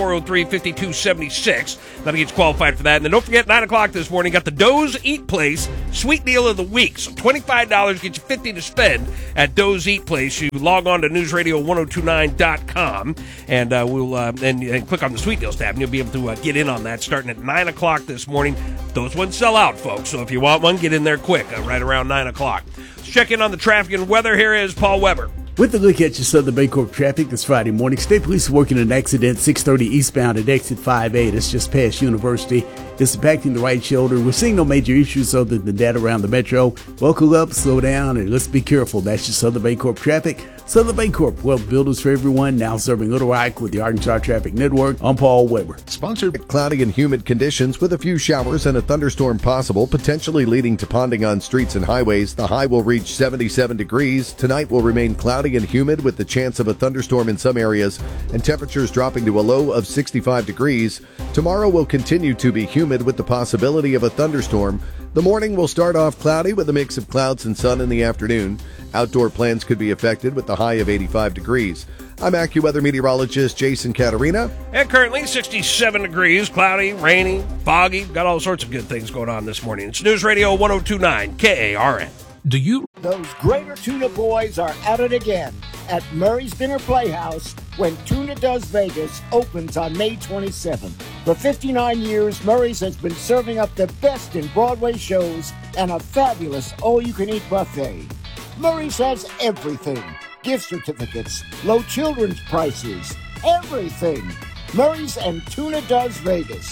501-403-5276. That'll get you qualified for that. And then don't forget, 9 o'clock this morning, got the Doe's Eat Place Sweet Deal of the Week. So $25 gets you $50 to spend at Doe's Eat Place. You log on to newsradio1029.com and we'll and click on the Sweet Deals tab, and you'll be able to get in on that starting at 9 o'clock this morning. Those ones sell out, folks, so if you want one, get in there quick, right around 9 o'clock. Let's check in on the traffic and weather. Here is Paul Weber. With a look at your Southern Baycorp traffic this Friday morning, State Police working an accident 630 eastbound at exit 5A. That's just past University. It's impacting the right shoulder. We're seeing no major issues other than that around the metro. Buckle up, slow down, and let's be careful. That's your Southern Baycorp traffic. Southern Baycorp, well, builders for everyone, now serving Little Rock with the Arkansas Traffic Network. I'm Paul Weber. Sponsored by cloudy and humid conditions with a few showers and a thunderstorm possible, potentially leading to ponding on streets and highways. The high will reach 77 degrees. Tonight will remain cloudy and humid with the chance of a thunderstorm in some areas and temperatures dropping to a low of 65 degrees. Tomorrow will continue to be humid with the possibility of a thunderstorm. The morning will start off cloudy with a mix of clouds and sun in the afternoon. Outdoor plans could be affected with the high of 85 degrees. I'm AccuWeather meteorologist Jason Caterina. And currently 67 degrees, cloudy, rainy, foggy. Got all sorts of good things going on this morning. It's News Radio 1029 KARN. Those Greater Tuna boys are at it again at Murray's Dinner Playhouse when Tuna Does Vegas opens on May 27th. For 59 years, Murray's has been serving up the best in Broadway shows and a fabulous all-you-can-eat buffet. Murray's has everything. Gift certificates, low children's prices, everything. Murray's and Tuna Does Vegas.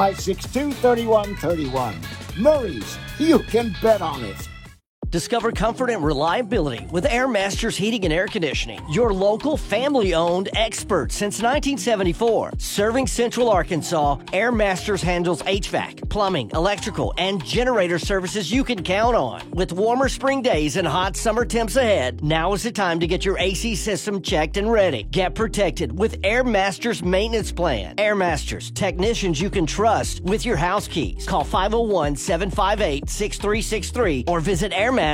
562-3131. Murray's, you can bet on it. Discover comfort and reliability with Air Masters Heating and Air Conditioning. Your local, family-owned expert since 1974. Serving Central Arkansas, Air Masters handles HVAC, plumbing, electrical, and generator services you can count on. With warmer spring days and hot summer temps ahead, now is the time to get your AC system checked and ready. Get protected with Air Masters Maintenance Plan. Air Masters, technicians you can trust with your house keys. Call 501-758-6363 or visit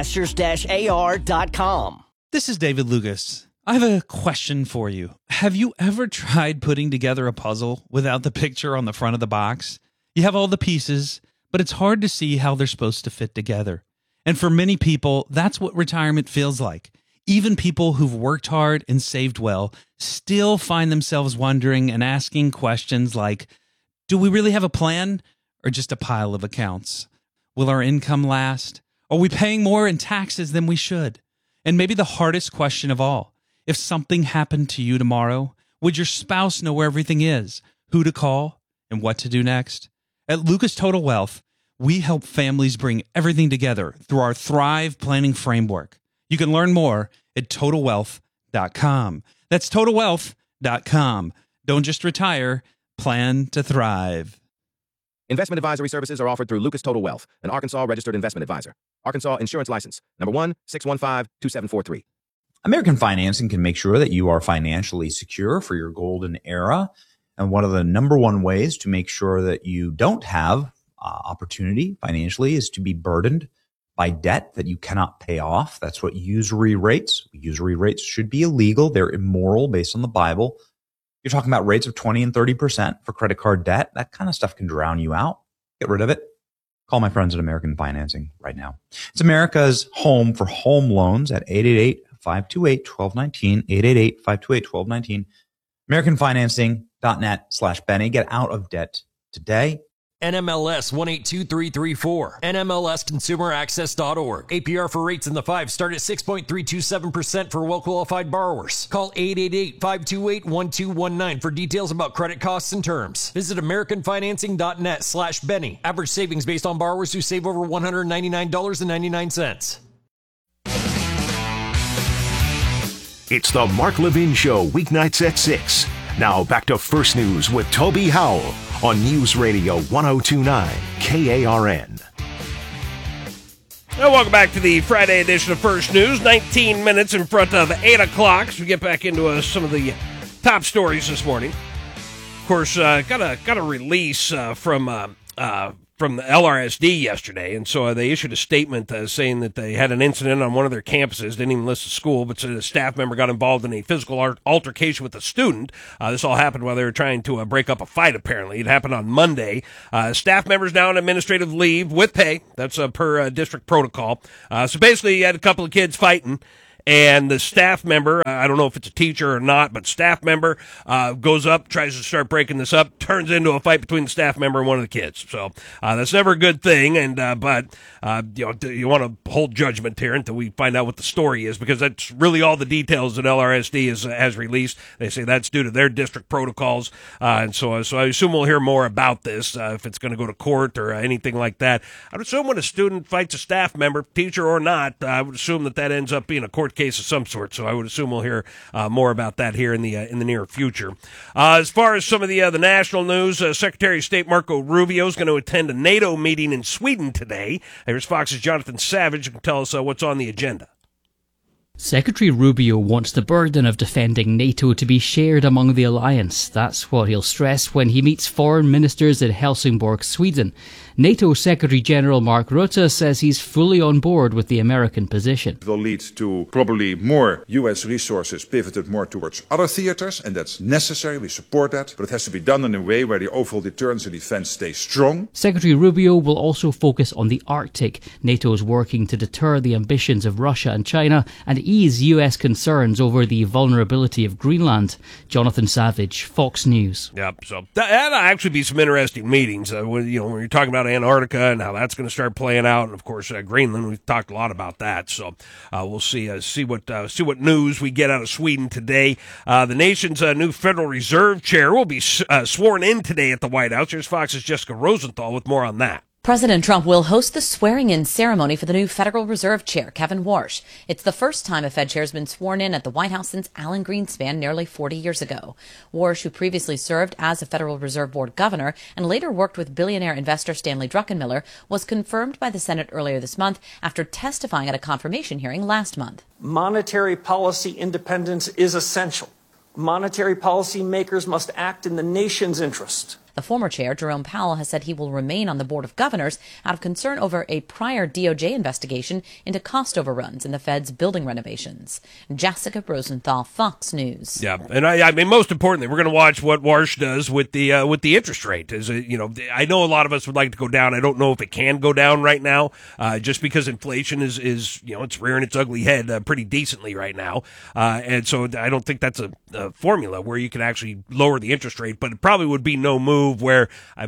airmasters-ar.com. This is David Lucas. I have a question for you. Have you ever tried putting together a puzzle without the picture on the front of the box? You have all the pieces, but it's hard to see how they're supposed to fit together. And for many people, that's what retirement feels like. Even people who've worked hard and saved well still find themselves wondering and asking questions like, do we really have a plan or just a pile of accounts? Will our income last? Are we paying more in taxes than we should? And maybe the hardest question of all, if something happened to you tomorrow, would your spouse know where everything is, who to call, and what to do next? At Lucas Total Wealth, we help families bring everything together through our Thrive Planning Framework. You can learn more at TotalWealth.com. That's TotalWealth.com. Don't just retire, plan to thrive. Investment advisory services are offered through Lucas Total Wealth, an Arkansas registered investment advisor. Arkansas Insurance License, number 1-615-2743. American Financing can make sure that you are financially secure for your golden era. And one of the number one ways to make sure that you don't have opportunity financially is to be burdened by debt that you cannot pay off. That's what usury rates. Usury rates should be illegal. They're immoral based on the Bible. You're talking about rates of 20 and 30% for credit card debt. That kind of stuff can drown you out. Get rid of it. Call my friends at American Financing right now. It's America's home for home loans at 888-528-1219, 888-528-1219, AmericanFinancing.net/Benny. Get out of debt today. NMLS 182334. NMLSConsumerAccess.org. APR for rates in the 5 start at 6.327% for well-qualified borrowers. Call 888-528-1219 for details about credit costs and terms. Visit AmericanFinancing.net/Benny. Average savings based on borrowers who save over $199.99. It's the Mark Levin Show, weeknights at 6 Now back to First News with Toby Howell on News Radio 1029 KARN. Well, welcome back to the Friday edition of First News. 19 minutes in front of 8 o'clock. So we get back into some of the top stories this morning. Of course, got a release from the LRSD yesterday, and so they issued a statement saying that they had an incident on one of their campuses. Didn't even list the school, but said a staff member got involved in a physical altercation with a student. This all happened while they were trying to break up a fight, apparently. It happened on Monday. Staff members now on administrative leave with pay. That's per district protocol. So basically, you had a couple of kids fighting. And the staff member, I don't know if it's a teacher or not, but staff member goes up, tries to start breaking this up, turns into a fight between the staff member and one of the kids. So that's never a good thing. And but you want to hold judgment here until we find out what the story is, because that's really all the details that LRSD has released. They say that's due to their district protocols, and so I assume we'll hear more about this if it's going to go to court or anything like that. I would assume when a student fights a staff member, teacher or not, I would assume that ends up being a court case of some sort. So I would assume we'll hear more about that here in the near future. As far as some of the national news, Secretary of State Marco Rubio is going to attend a NATO meeting in Sweden today. Here's Fox's Jonathan Savage, who can tell us what's on the agenda. Secretary Rubio wants the burden of defending NATO to be shared among the alliance. That's what he'll stress when he meets foreign ministers in Helsingborg, Sweden. NATO Secretary General Mark Rutte says he's fully on board with the American position. It will lead to probably more U.S. resources pivoted more towards other theaters, and that's necessary. We support that, but it has to be done in a way where the overall deterrence and defense stays strong. Secretary Rubio will also focus on the Arctic. NATO is working to deter the ambitions of Russia and China and ease U.S. concerns over the vulnerability of Greenland. Jonathan Savage, Fox News. Yep, so that'll actually be some interesting meetings. When you're talking about Antarctica and how that's going to start playing out, and of course Greenland. We've talked a lot about that, so we'll see what news we get out of Sweden today. The nation's new Federal Reserve Chair will be sworn in today at the White House. Here's Fox's Jessica Rosenthal with more on that. President Trump will host the swearing-in ceremony for the new Federal Reserve Chair, Kevin Warsh. It's the first time a Fed chair has been sworn in at the White House since Alan Greenspan nearly 40 years ago. Warsh, who previously served as a Federal Reserve Board governor and later worked with billionaire investor Stanley Druckenmiller, was confirmed by the Senate earlier this month after testifying at a confirmation hearing last month. Monetary policy independence is essential. Monetary policy makers must act in the nation's interest. The former chair, Jerome Powell, has said he will remain on the Board of Governors out of concern over a prior DOJ investigation into cost overruns in the Fed's building renovations. Jessica Rosenthal, Fox News. Yeah, and I mean, most importantly, we're going to watch what Warsh does with the interest rate. I know a lot of us would like to go down. I don't know if it can go down right now, just because inflation is it's rearing its ugly head pretty decently right now, and so I don't think that's a formula where you can actually lower the interest rate. But it probably would be no move where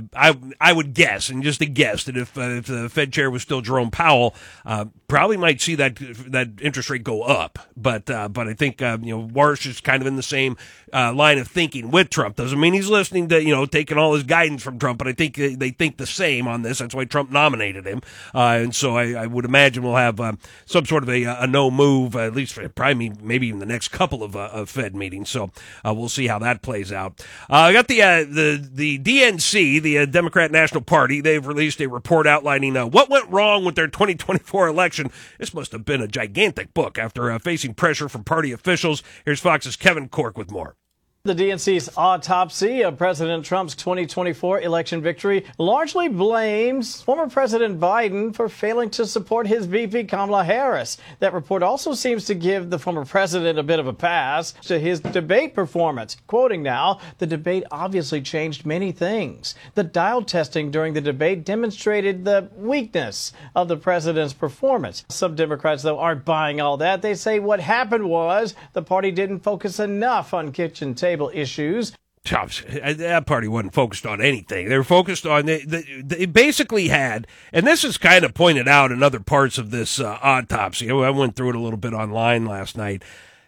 I would guess, and just a guess, that if the Fed chair was still Jerome Powell, probably might see that interest rate go up. But I think Warsh is kind of in the same line of thinking with Trump. Doesn't mean he's listening to taking all his guidance from Trump, but I think they think the same on this. That's why Trump nominated him, and so I would imagine we'll have some sort of a no move, at least for probably maybe even the next couple of Fed meetings. So we'll see how that plays out. I got the DNC, the Democrat National Party. They've released a report outlining what went wrong with their 2024 election. This must have been a gigantic book after facing pressure from party officials. Here's Fox's Kevin Corke with more. The DNC's autopsy of President Trump's 2024 election victory largely blames former President Biden for failing to support his VP Kamala Harris. That report also seems to give the former president a bit of a pass to his debate performance. Quoting now, the debate obviously changed many things. The dial testing during the debate demonstrated the weakness of the president's performance. Some Democrats, though, aren't buying all that. They say what happened was the party didn't focus enough on kitchen table issues. That party wasn't focused on anything. They were focused on, they basically had, and this is kind of pointed out in other parts of this autopsy. I went through it a little bit online last night.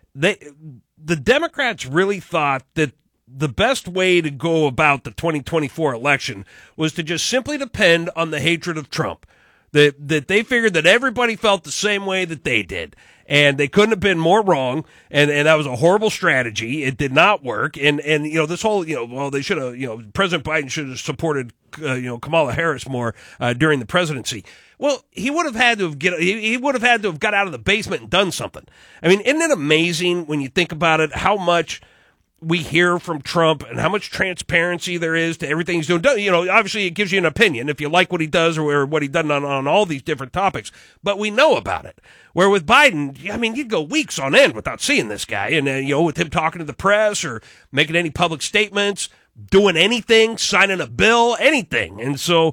The Democrats really thought that the best way to go about the 2024 election was to just simply depend on the hatred of Trump. that they figured that everybody felt the same way that they did. And they couldn't have been more wrong, and that was a horrible strategy. It did not work, and this whole they should have President Biden should have supported Kamala Harris more during the presidency. Well, he would have had to have got out of the basement and done something. I mean, isn't it amazing when you think about it how much we hear from Trump and how much transparency there is to everything he's doing? Obviously it gives you an opinion if you like what he does or what he done on all these different topics, but we know about it. Where with Biden, I mean, you'd go weeks on end without seeing this guy, and with him talking to the press or making any public statements, doing anything, signing a bill, anything. And so,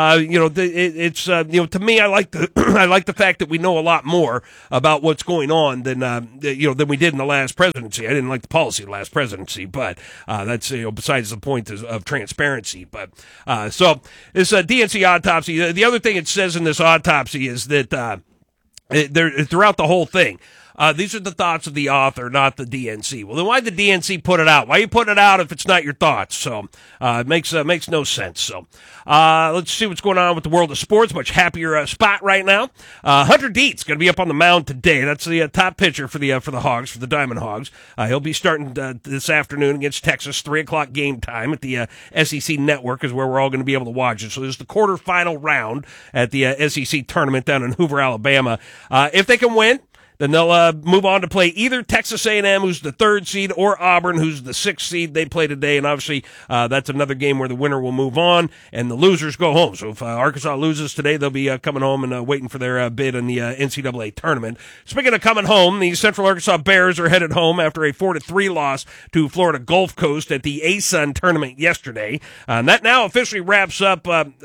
to me, I like the fact that we know a lot more about what's going on than we did in the last presidency. I didn't like the policy of the last presidency, but that's besides the point of transparency. But so this DNC autopsy. The other thing it says in this autopsy is that throughout the whole thing. These are the thoughts of the author, not the DNC. Well, then why did the DNC put it out? Why are you putting it out if it's not your thoughts? So it makes no sense. So let's see what's going on with the world of sports. Much happier spot right now. Hunter Dietz going to be up on the mound today. That's the top pitcher for the Hogs, for the Diamond Hogs. He'll be starting this afternoon against Texas, 3:00 game time at the SEC Network is where we're all going to be able to watch it. So this is the quarterfinal round at the SEC tournament down in Hoover, Alabama. If they can win, then they'll move on to play either Texas A&M, who's the 3rd seed, or Auburn, who's the 6th seed. They play today, and obviously that's another game where the winner will move on, and the losers go home. So if Arkansas loses today, they'll be coming home and waiting for their bid in the NCAA tournament. Speaking of coming home, the Central Arkansas Bears are headed home after a 4-3 loss to Florida Gulf Coast at the ASUN tournament yesterday. And that now officially wraps up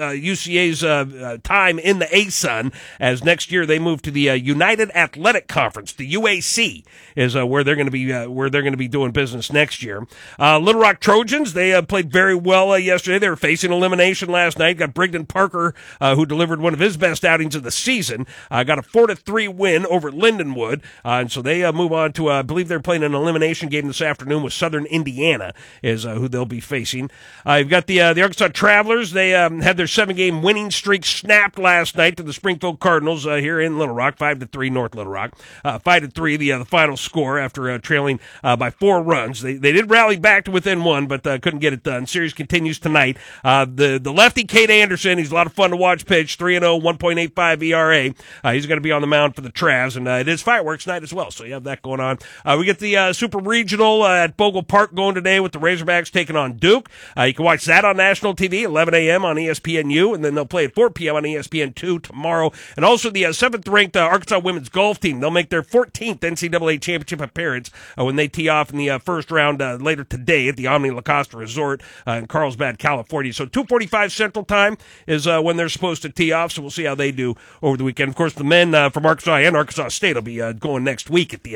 UCA's time in the ASUN, as next year they move to the United Athletic Conference. The UAC is where they're going to be doing business next year. Little Rock Trojans, they played very well yesterday. They were facing elimination last night. Got Brigden Parker, who delivered one of his best outings of the season. Got a 4-3 win over Lindenwood, and so they move on to I believe they're playing an elimination game this afternoon with Southern Indiana is who they'll be facing. You've got the Arkansas Travelers. They had their 7-game winning streak snapped last night to the Springfield Cardinals here in Little Rock, 5-3 North Little Rock. 5-3, the final score after trailing by 4 runs. They did rally back to within 1, but couldn't get it done. Series continues tonight. The lefty, Cade Anderson, he's a lot of fun to watch pitch, 3-0, 1.85 ERA. He's going to be on the mound for the Travs, and it is fireworks night as well, so you have that going on. We get the Super Regional at Bogle Park going today with the Razorbacks taking on Duke. You can watch that on national TV, 11 a.m. on ESPNU, and then they'll play at 4 p.m. on ESPN2 tomorrow. And also the 7th-ranked Arkansas women's golf team, they'll make their 14th NCAA championship appearance when they tee off in the first round later today at the Omni La Costa Resort in Carlsbad, California. So 2:45 Central Time is when they're supposed to tee off, so we'll see how they do over the weekend. Of course, the men from Arkansas and Arkansas State will be going next week at the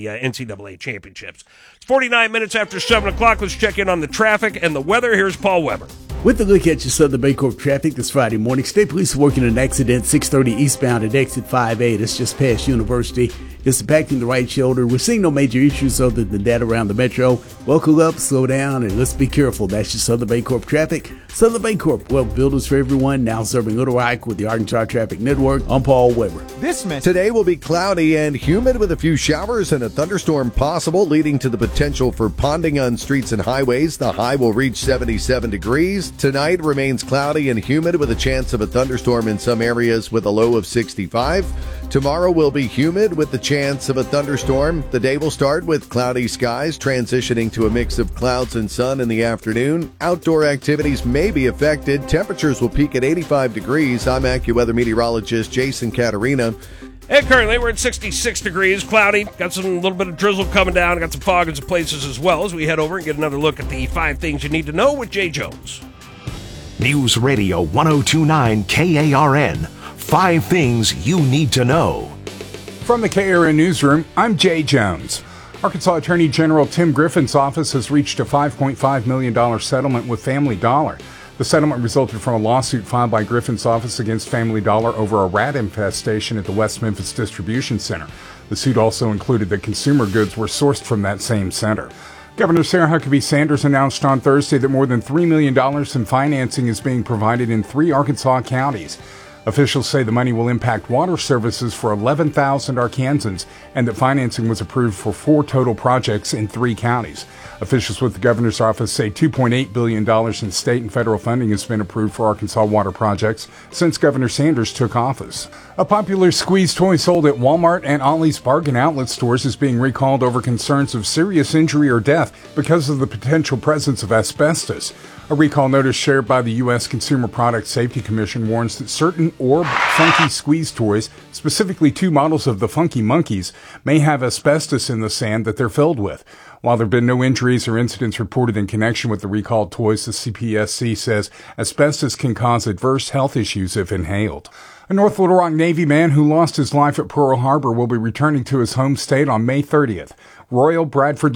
NCAA championships. It's 49 minutes after 7 o'clock. Let's check in on the traffic and the weather. Here's Paul Weber. With a look at your Southern Baycorp traffic this Friday morning, State Police are working an accident 630 eastbound at exit 5A. That's just past University. It's impacting the right shoulder. We're seeing no major issues other than that around the metro. Buckle up, slow down, and let's be careful. That's your Southern Baycorp traffic. Southern Baycorp, well, builders for everyone, now serving Little Rock with the Arkansas Traffic Network. I'm Paul Weber. Today will be cloudy and humid with a few showers and a thunderstorm possible, leading to the potential for ponding on streets and highways. The high will reach 77 degrees. Tonight remains cloudy and humid with a chance of a thunderstorm in some areas with a low of 65. Tomorrow will be humid with the chance of a thunderstorm. The day will start with cloudy skies, transitioning to a mix of clouds and sun in the afternoon. Outdoor activities may be affected. Temperatures will peak at 85 degrees. I'm AccuWeather meteorologist Jason Caterina. And currently we're at 66 degrees, cloudy. Got a little bit of drizzle coming down. Got some fog in some places as well as we head over and get another look at the 5 things you need to know with Jay Jones. News Radio 1029 KARN. 5 things you need to know. From the KARN Newsroom, I'm Jay Jones. Arkansas Attorney General Tim Griffin's office has reached a $5.5 million settlement with Family Dollar. The settlement resulted from a lawsuit filed by Griffin's office against Family Dollar over a rat infestation at the West Memphis Distribution Center. The suit also included that consumer goods were sourced from that same center. Governor Sarah Huckabee Sanders announced on Thursday that more than $3 million in financing is being provided in 3 Arkansas counties. Officials say the money will impact water services for 11,000 Arkansans and that financing was approved for 4 total projects in 3 counties. Officials with the governor's office say $2.8 billion in state and federal funding has been approved for Arkansas water projects since Governor Sanders took office. A popular squeeze toy sold at Walmart and Ollie's Bargain Outlet stores is being recalled over concerns of serious injury or death because of the potential presence of asbestos. A recall notice shared by the U.S. Consumer Product Safety Commission warns that certain Orb Funky squeeze toys, specifically 2 models of the Funky Monkeys, may have asbestos in the sand that they're filled with. While there have been no injuries or incidents reported in connection with the recalled toys, the CPSC says asbestos can cause adverse health issues if inhaled. A North Little Rock Navy man who lost his life at Pearl Harbor will be returning to his home state on May 30th. Royal Bradford